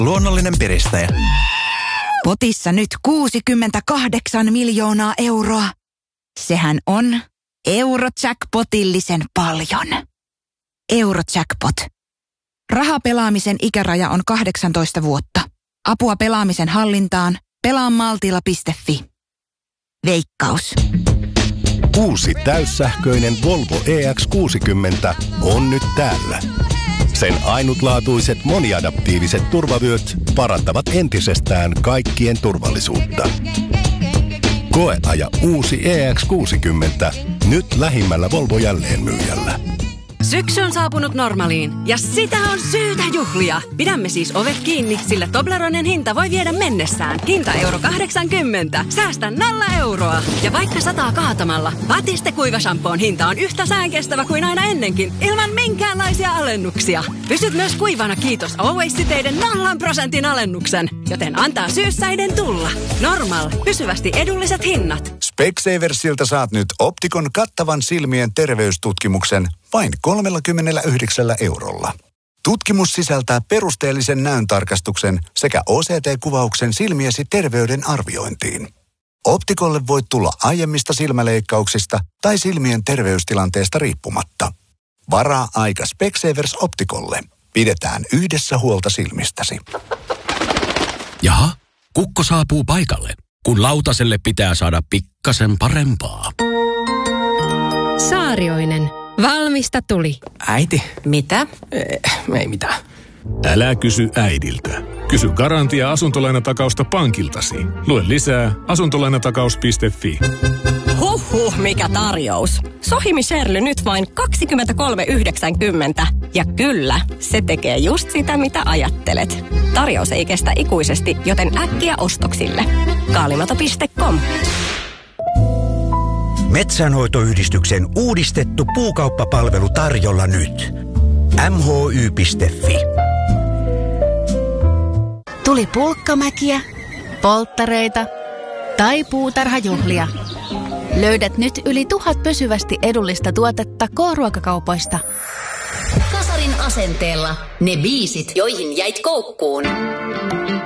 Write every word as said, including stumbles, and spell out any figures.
luonnollinen piristäjä. Potissa nyt kuusikymmentäkahdeksan miljoonaa euroa. Sehän on Eurojackpotillisen paljon. Eurojackpot. Rahapelaamisen ikäraja on kahdeksantoista vuotta. Apua pelaamisen hallintaan. pelaa maltilla piste fi. Veikkaus. Uusi täyssähköinen Volvo E X kuusikymmentä on nyt täällä. Sen ainutlaatuiset moniadaptiiviset turvavyöt parantavat entisestään kaikkien turvallisuutta. Koeaja uusi E X kuusikymmentä nyt lähimmällä Volvo jälleenmyyjällä. Syksy on saapunut Normaliin ja sitä on syytä juhlia. Pidämme siis ovet kiinni, sillä Tobleronen hinta voi viedä mennessään. Hinta euro kahdeksankymmentä. Säästä nolla euroa. Ja vaikka sataa kaatamalla, Batiste kuivashampoon hinta on yhtä säänkestävä kuin aina ennenkin, ilman minkäänlaisia alennuksia. Pysyt myös kuivana kiitos Always-siteiden nollan prosentin alennuksen. Joten antaa syyssäiden tulla. Normal. Pysyvästi edulliset hinnat. Specsaversilta saat nyt Optikon kattavan silmien terveystutkimuksen vain kolmekymmentäyhdeksän eurolla. Tutkimus sisältää perusteellisen näöntarkastuksen sekä O C T-kuvauksen silmiesi terveyden arviointiin. Optikolle voit tulla aiemmista silmäleikkauksista tai silmien terveystilanteesta riippumatta. Varaa aika Specsavers Optikolle. Pidetään yhdessä huolta silmistäsi. Jaha, kukko saapuu paikalle, kun lautaselle pitää saada pikkasen parempaa. Saarioinen. Valmista tuli. Äiti. Mitä? Ei, ei mitään. Älä kysy äidiltä. Kysy Garantia asuntolainatakausta pankiltasi. Lue lisää asuntolainatakaus piste fi. Huhhuh, mikä tarjous. Sohimi Sherly nyt vain kaksikymmentäkolme yhdeksänkymmentä. Ja kyllä, se tekee just sitä, mitä ajattelet. Tarjous ei kestä ikuisesti, joten äkkiä ostoksille. Kaalimato piste com. Metsänhoitoyhdistyksen uudistettu puukauppapalvelu tarjolla nyt. M H Y piste fi. Tuli pulkkamäkiä, polttareita tai puutarhajuhlia. Löydät nyt yli tuhat pysyvästi edullista tuotetta K-ruokakaupoista. Kasarin asenteella ne biisit, joihin jäit koukkuun.